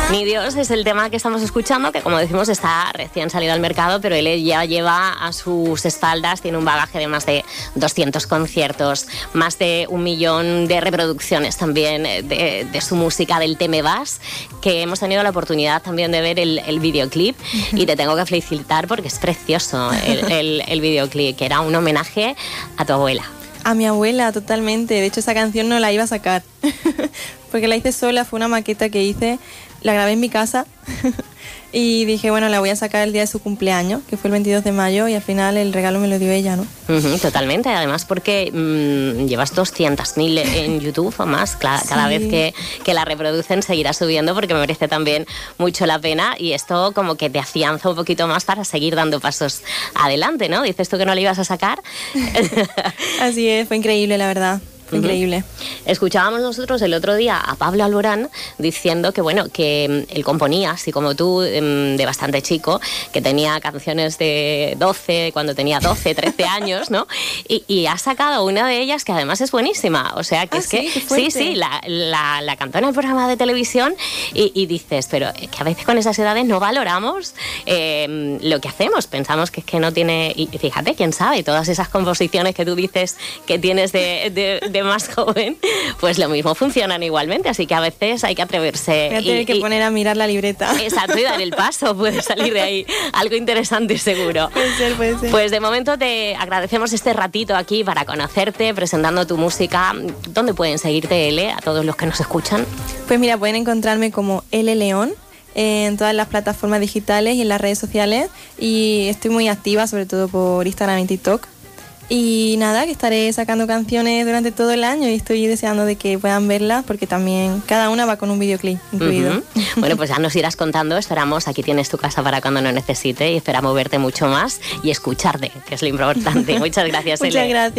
Mi Dios es el tema que estamos escuchando, que como decimos está recién salido al mercado, pero él ya lleva a sus espaldas, tiene un bagaje de más de 200 conciertos, más de 1 millón de reproducciones también de su música, del Te Me Vas, que hemos tenido la oportunidad también de ver el videoclip y te tengo que felicitar porque es precioso el videoclip, que era un homenaje a tu abuela. A mi abuela, totalmente. De hecho, esa canción no la iba a sacar porque la hice sola, fue una maqueta que hice, la grabé en mi casa y dije, bueno, la voy a sacar el día de su cumpleaños, que fue el 22 de mayo, y al final el regalo me lo dio ella, ¿no? Totalmente, además porque llevas 200.000 en YouTube o más, cada vez que la reproducen seguirá subiendo porque me merece también mucho la pena, y esto como que te afianza un poquito más para seguir dando pasos adelante, ¿no? Dices tú que no la ibas a sacar. Así es, fue increíble, la verdad. Increíble. Escuchábamos nosotros el otro día a Pablo Alborán diciendo que bueno, que él componía, así como tú, de bastante chico, que tenía canciones de 12, cuando tenía 12, 13 años, ¿no? Y ha sacado una de ellas que además es buenísima, o sea, que es que sí, la cantó en el programa de televisión y dices, pero que a veces con esas edades no valoramos lo que hacemos, pensamos que es que no tiene, y fíjate, quién sabe, todas esas composiciones que tú dices que tienes de más joven, pues lo mismo funcionan igualmente, así que a veces hay que atreverse. Voy a tener que poner a mirar la libreta. Exacto, y dar el paso, puede salir de ahí algo interesante seguro. Puede ser. Pues de momento te agradecemos este ratito aquí para conocerte, presentando tu música. ¿Dónde pueden seguirte, Ele, a todos los que nos escuchan? Pues mira, pueden encontrarme como Ele León en todas las plataformas digitales y en las redes sociales, y estoy muy activa, sobre todo por Instagram y TikTok. Y nada, que estaré sacando canciones durante todo el año y estoy deseando de que puedan verlas, porque también cada una va con un videoclip incluido. Bueno, pues ya nos irás contando, esperamos, aquí tienes tu casa para cuando lo necesite, y esperamos verte mucho más y escucharte, que es lo importante. Muchas gracias, Ele. Muchas gracias.